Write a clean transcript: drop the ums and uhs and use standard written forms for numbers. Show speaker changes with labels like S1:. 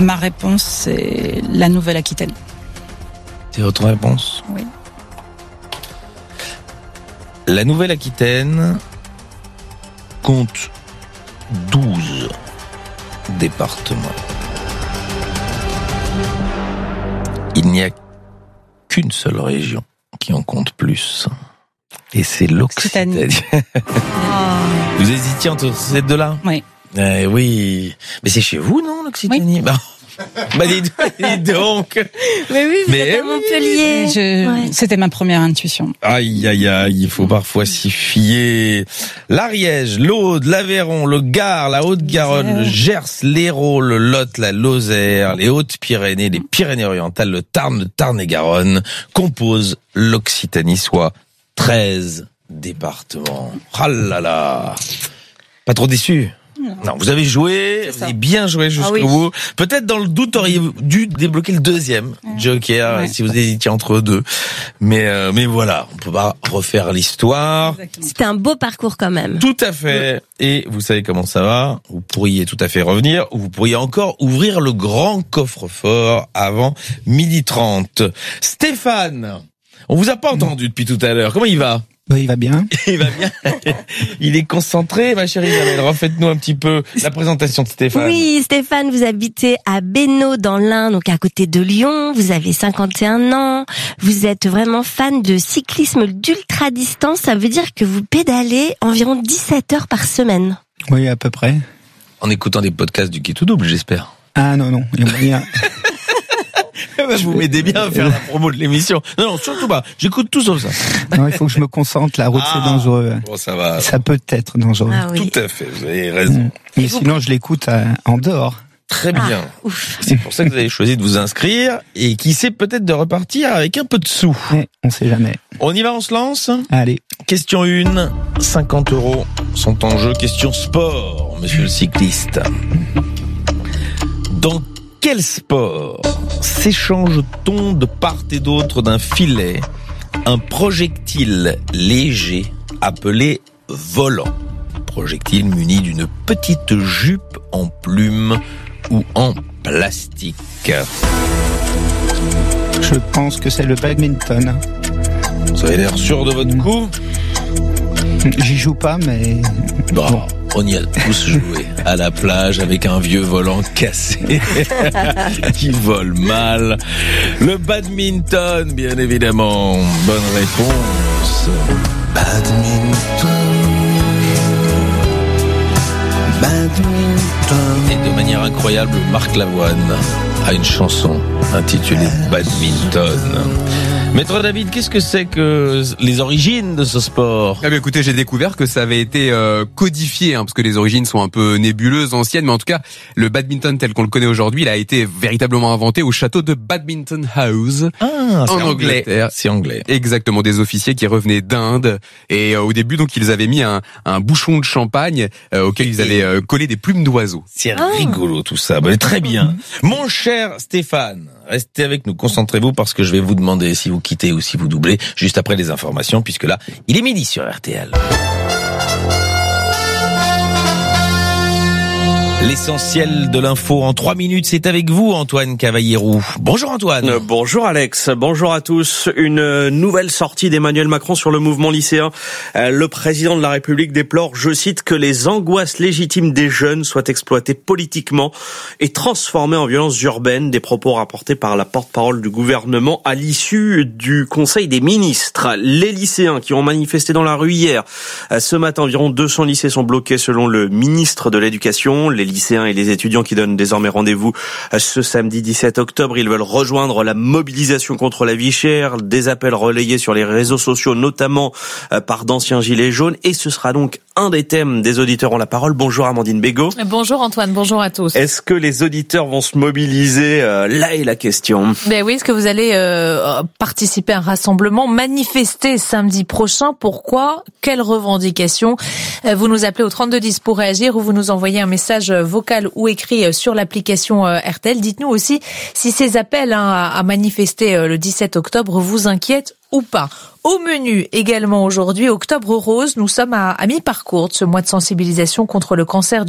S1: Ma réponse, c'est la Nouvelle-Aquitaine.
S2: C'est votre réponse ?
S1: Oui.
S2: La Nouvelle-Aquitaine compte 12 départements. Il n'y a qu'une seule région qui en compte plus. Et c'est l'Occitanie. Vous hésitiez entre ces deux-là ?
S1: Oui.
S2: Oui. Mais c'est chez vous, non, l'Occitanie ?
S1: Oui.
S2: Dis donc.
S3: Mais oui, vous êtes à Montpellier.
S1: C'était ma première intuition.
S2: Aïe, aïe, aïe, il faut parfois s'y fier. L'Ariège, l'Aude, l'Aveyron, le Gard, la Haute-Garonne, le Gers, l'Hérault, le Lot, la Lozère, les Hautes-Pyrénées, les Pyrénées-Orientales, le Tarn, le Tarn-et-Garonne composent l'Occitanie, soit 13 départements. Ah là là. Pas trop déçu? Non, vous avez joué, vous avez bien joué jusqu'au bout. Peut-être dans le doute, auriez-vous dû débloquer le deuxième joker si vous hésitiez entre deux. Mais voilà, on peut pas refaire l'histoire.
S3: C'était un beau parcours quand même.
S2: Tout à fait. Et vous savez comment ça va. Vous pourriez tout à fait revenir, ou vous pourriez encore ouvrir le grand coffre-fort avant 12h30. Stéphane, on vous a pas entendu depuis tout à l'heure. Comment il va?
S4: Oui, il va bien.
S2: Il va bien. Il est concentré, ma chérie Isabelle. Refaites-nous un petit peu la présentation de Stéphane.
S3: Oui, Stéphane, vous habitez à Bénaud dans l'Ain, donc à côté de Lyon. Vous avez 51 ans. Vous êtes vraiment fan de cyclisme d'ultra-distance. Ça veut dire que vous pédalez environ 17 heures par semaine.
S4: Oui, à peu près.
S2: En écoutant des podcasts du Qui tout double, j'espère.
S4: Ah non, il y a moyen.
S2: Vous m'aidez bien à faire la promo de l'émission. Non, surtout pas. J'écoute tout sauf ça.
S4: Non, il faut que je me concentre. La route, c'est dangereux.
S2: Bon, ça va.
S4: Ça peut être dangereux.
S3: Ah oui.
S2: Tout à fait. Vous avez raison.
S4: Mais sinon, je l'écoute en dehors.
S2: Très bien. C'est pour ça que vous avez choisi de vous inscrire et qui sait peut-être de repartir avec un peu de sous.
S4: On sait jamais.
S2: On y va, on se lance?
S4: Allez.
S2: Question 1. 50 € sont en jeu. Question sport, monsieur le cycliste. Dans quel sport s'échange-t-on de part et d'autre d'un filet un projectile léger appelé volant? Projectile muni d'une petite jupe en plume ou en plastique.
S4: Je pense que c'est le badminton.
S2: Vous avez l'air sûr de votre coup?
S4: J'y joue pas, mais...
S2: Bon. On y a tous joué à la plage avec un vieux volant cassé qui vole mal. Le badminton, bien évidemment. Bonne réponse. Badminton. Et de manière incroyable, Marc Lavoine a une chanson intitulée Badminton. Maître David, qu'est-ce que c'est que les origines de ce sport?
S5: Ah ben écoutez, j'ai découvert que ça avait été codifié, parce que les origines sont un peu nébuleuses, anciennes, mais en tout cas, le badminton tel qu'on le connaît aujourd'hui, il a été véritablement inventé au château de Badminton House, en Angleterre.
S2: C'est anglais.
S5: Exactement, des officiers qui revenaient d'Inde, et au début, donc, ils avaient mis un bouchon de champagne auquel ils avaient collé des plumes d'oiseaux.
S2: C'est rigolo tout ça. Ben, très bien. Mon cher Stéphane, restez avec nous, concentrez-vous parce que je vais vous demander si vous quittez ou si vous doublez juste après les informations, puisque là, il est midi sur RTL. L'essentiel de l'info en 3 minutes, c'est avec vous, Antoine Cavallierou. Bonjour Antoine.
S6: Bonjour Alex, bonjour à tous. Une nouvelle sortie d'Emmanuel Macron sur le mouvement lycéen. Le président de la République déplore, je cite, que les angoisses légitimes des jeunes soient exploitées politiquement et transformées en violences urbaines. Des propos rapportés par la porte-parole du gouvernement à l'issue du Conseil des ministres. Les lycéens qui ont manifesté dans la rue hier. Ce matin, environ 200 lycées sont bloqués selon le ministre de l'Éducation. Les lycéens et les étudiants qui donnent désormais rendez-vous ce samedi 17 octobre. Ils veulent rejoindre la mobilisation contre la vie chère, des appels relayés sur les réseaux sociaux, notamment par d'anciens gilets jaunes. Et ce sera donc un des thèmes des auditeurs ont la parole. Bonjour Amandine Bégaud.
S7: Bonjour Antoine, bonjour à tous.
S6: Est-ce que les auditeurs vont se mobiliser? Là est la question.
S7: Ben oui, est-ce que vous allez participer à un rassemblement, manifester samedi prochain? Pourquoi? Quelles revendications? Vous nous appelez au 3210 pour réagir ou vous nous envoyez un message vocal ou écrit sur l'application RTL. Dites-nous aussi si ces appels à manifester le 17 octobre vous inquiètent ou pas. Au menu également aujourd'hui, Octobre Rose, nous sommes à mi-parcours de ce mois de sensibilisation contre le cancer